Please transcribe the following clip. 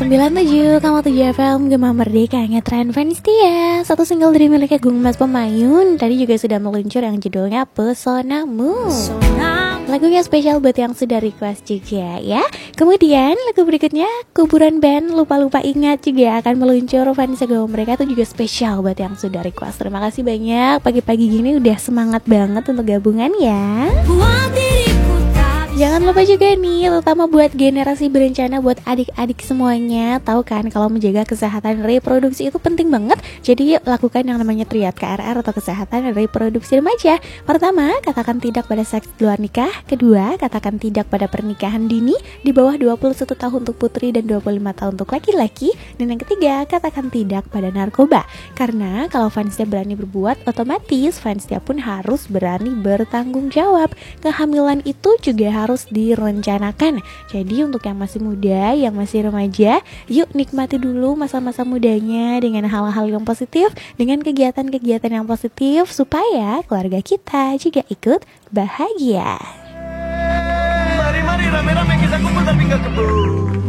97,7 FM Gema Merdeka ngetren fans dia. Satu single dari miliknya Gung Mas Pemayun tadi juga sudah meluncur yang judulnya Pesonamu. Lagunya spesial buat yang sudah request juga ya. Kemudian lagu berikutnya Kuburan Band Lupa-Lupa Ingat juga akan meluncur. Fans Gema mereka itu juga spesial buat yang sudah request. Terima kasih banyak, pagi-pagi gini udah semangat banget untuk gabungan ya. Jangan lupa juga nih, terutama buat generasi berencana, buat adik-adik semuanya. Tahu kan kalau menjaga kesehatan reproduksi itu penting banget. Jadi lakukan yang namanya triad KRR atau kesehatan reproduksi remaja. Pertama, katakan tidak pada seks di luar nikah. Kedua, katakan tidak pada pernikahan dini di bawah 21 tahun untuk putri dan 25 tahun untuk laki-laki. Dan yang ketiga, katakan tidak pada narkoba. Karena kalau fansnya berani berbuat, otomatis fansnya pun harus berani bertanggung jawab. Kehamilan itu juga harus direncanakan. Jadi untuk yang masih muda, yang masih remaja, yuk nikmati dulu masa-masa mudanya dengan hal-hal yang positif, dengan kegiatan-kegiatan yang positif supaya keluarga kita juga ikut bahagia. Mari rame-rame kita kumpul tapi gak kebun.